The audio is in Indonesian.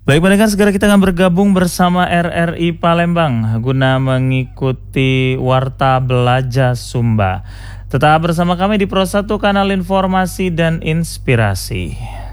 Baik pendengar, segera kita akan bergabung bersama RRI Palembang guna mengikuti Warta Belajar Sumba. Tetap bersama kami di Pro 1 Kanal Informasi dan Inspirasi.